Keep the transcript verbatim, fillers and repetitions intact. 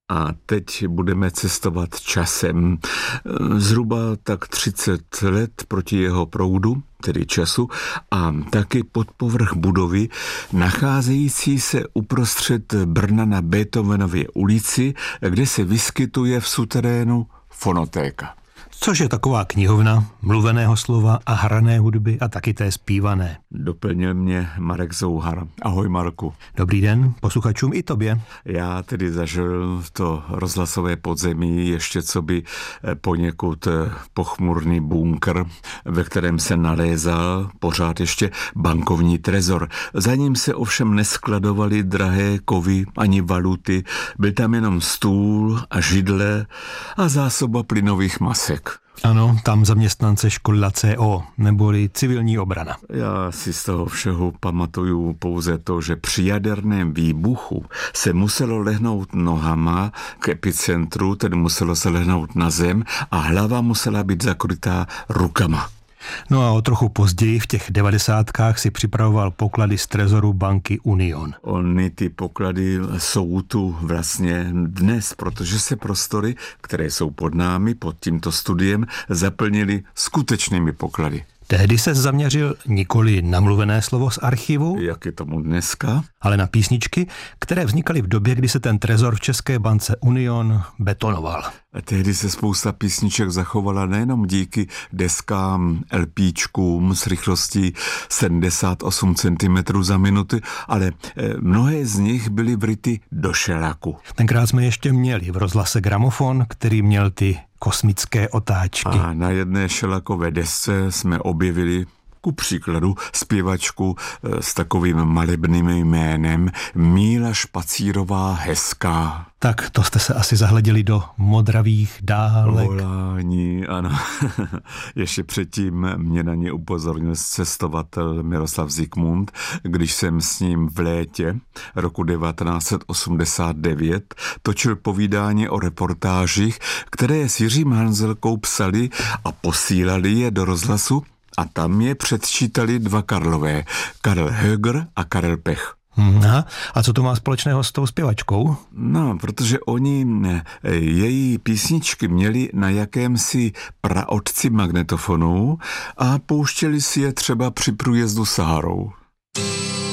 A teď budeme cestovat časem. Zhruba tak třicet let proti jeho proudu, tedy času, a taky pod povrch budovy, nacházející se uprostřed Brna na Beethovenově ulici, kde se vyskytuje v suterénu fonotéka. Což je taková knihovna mluveného slova a hrané hudby a taky té zpívané. Doplnil mě Marek Zouhar. Ahoj, Marku. Dobrý den posluchačům i tobě. Já tedy zažil to rozhlasové podzemí ještě co by poněkud pochmurný bunkr, ve kterém se nalézal pořád ještě bankovní trezor. Za ním se ovšem neskladovaly drahé kovy ani valuty, byl tam jenom stůl a židle a zásoba plynových masek. Ano, tam zaměstnance školila C O, neboli civilní obrana. Já si z toho všeho pamatuju pouze to, že při jaderném výbuchu se muselo lehnout nohama k epicentru, tedy muselo se lehnout na zem a hlava musela být zakrytá rukama. No a o trochu později v těch devadesátkách si připravoval poklady z trezoru banky Union. Ony ty poklady jsou tu vlastně dnes, protože se prostory, které jsou pod námi, pod tímto studiem, zaplnily skutečnými poklady. Tehdy se zaměřil nikoli na mluvené slovo z archivu, jak je tomu dneska, ale na písničky, které vznikaly v době, kdy se ten trezor v České bance Union betonoval. A tehdy se spousta písniček zachovala nejenom díky deskám, LPčkům s rychlostí sedmdesát osm centimetrů za minutu, ale mnohé z nich byly vryty do šelaku. Tenkrát jsme ještě měli v rozhlase gramofon, který měl ty kosmické otáčky. A na jedné šelakové desce jsme objevili ku příkladu zpěvačku s takovým malebným jménem Míla Špacírová Hezká. Tak to jste se asi zahleděli do modravých dálek. Volání, ano. Ještě předtím mě na ně upozornil cestovatel Miroslav Zikmund, když jsem s ním v létě roku devatenáct set osmdesát devět točil povídání o reportážích, které s Jiřím Hanzelkou psali a posílali je do rozhlasu, a tam je předčítali dva Karlové, Karel Höger a Karel Pech. Aha. A co to má společného s tou zpěvačkou? No, protože oni její písničky měli na jakémsi praotci magnetofonu a pouštěli si je třeba při průjezdu Saharou.